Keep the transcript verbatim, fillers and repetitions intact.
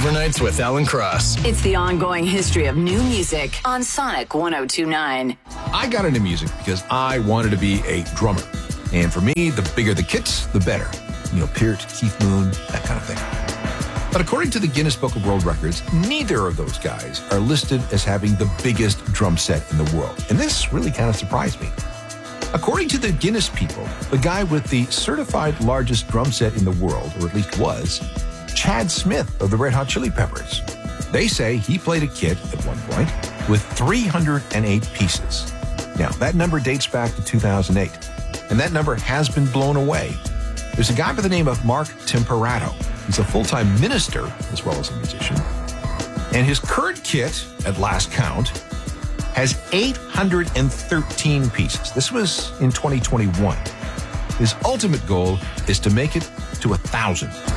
Overnights with Alan Cross. It's the ongoing history of new music on Sonic one oh two point nine. I got into music because I wanted to be a drummer. And for me, the bigger the kits, the better. Neil Peart, Keith Moon, that kind of thing. But according to the Guinness Book of World Records, neither of those guys are listed as having the biggest drum set in the world. And this really kind of surprised me. According to the Guinness people, the guy with the certified largest drum set in the world, or at least was, Chad Smith of the Red Hot Chili Peppers. They say he played a kit at one point with three hundred eight pieces. Now, that number dates back to two thousand eight, and that number has been blown away. There's a guy by the name of Mark Timperato. He's a full-time minister as well as a musician. And his current kit, at last count, has eight hundred thirteen pieces. This was in twenty twenty-one. His ultimate goal is to make it to a thousand.